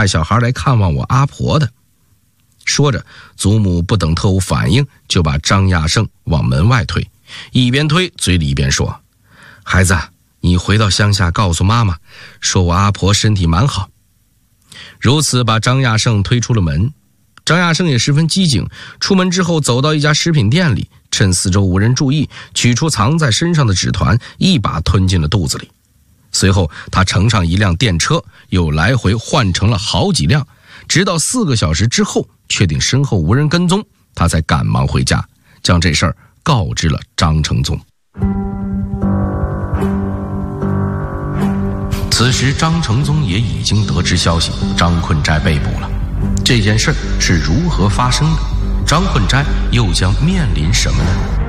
派小孩来看望我阿婆的。说着，祖母不等特务反应，就把张亚胜往门外推，一边推嘴里一边说：孩子，你回到乡下告诉妈妈，说我阿婆身体蛮好。如此把张亚胜推出了门。张亚胜也十分机警，出门之后走到一家食品店里，趁四周无人注意，取出藏在身上的纸团，一把吞进了肚子里。随后他乘上一辆电车，又来回换乘了好几辆，直到4个小时之后，确定身后无人跟踪，他才赶忙回家，将这事儿告知了张承宗。此时张承宗也已经得知消息，张困斋被捕了。这件事是如何发生的？张困斋又将面临什么呢？